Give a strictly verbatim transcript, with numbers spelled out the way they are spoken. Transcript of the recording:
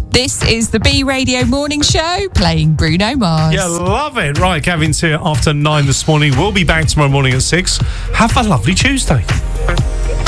This is the B Radio Morning Show, playing Bruno Mars. Yeah, love it. Right, Gavin's here after nine this morning. We'll be back tomorrow morning at six. Have a lovely Tuesday.